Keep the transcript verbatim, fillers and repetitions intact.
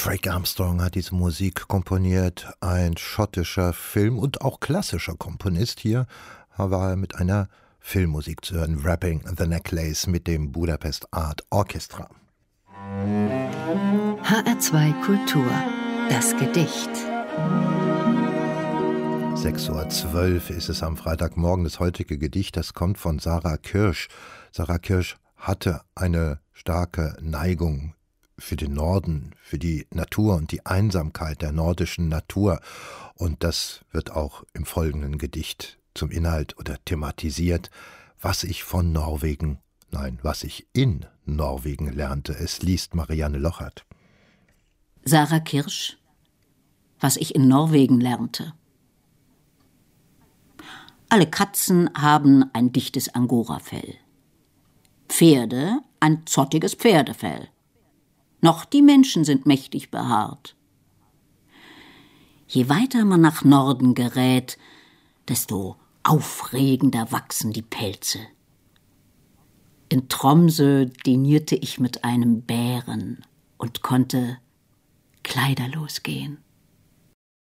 Craig Armstrong hat diese Musik komponiert, ein schottischer Film- und auch klassischer Komponist. Hier war er mit einer Filmmusik zu hören, Wrapping the Necklace mit dem Budapest Art Orchestra. H R zwei Kultur, das Gedicht. sechs Uhr zwölf ist es am Freitagmorgen. Das heutige Gedicht, das kommt von Sarah Kirsch. Sarah Kirsch hatte eine starke Neigung für den Norden, für die Natur und die Einsamkeit der nordischen Natur. Und das wird auch im folgenden Gedicht zum Inhalt oder thematisiert, was ich von Norwegen, nein, was ich in Norwegen lernte. Es liest Marianne Lochert. Sarah Kirsch, was ich in Norwegen lernte. Alle Katzen haben ein dichtes Angorafell. Pferde ein zottiges Pferdefell. Noch die Menschen sind mächtig behaart. Je weiter man nach Norden gerät, desto aufregender wachsen die Pelze. In Tromsø dinierte ich mit einem Bären und konnte kleiderlos gehen.